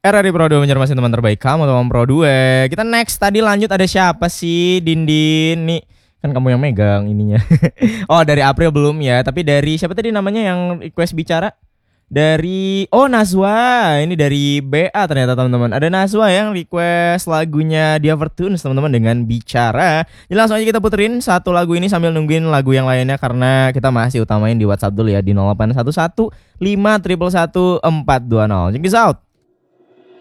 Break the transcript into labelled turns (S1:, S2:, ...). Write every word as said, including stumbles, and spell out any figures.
S1: Era di Pro dua mencermasi teman terbaik kamu, teman Pro dua. Kita next tadi lanjut ada siapa sih? Dindin nih. Kan kamu yang megang ininya. Oh, dari April belum ya, tapi dari siapa tadi namanya yang request bicara? Dari oh Nazwa. Ini dari B A ternyata teman-teman. Ada Nazwa yang request lagunya The Overtones teman-teman dengan bicara. Jadi langsung aja kita puterin satu lagu ini sambil nungguin lagu yang lainnya karena kita masih utamain di WhatsApp dulu ya di nol delapan satu satu lima satu satu satu empat dua nol. Check this out.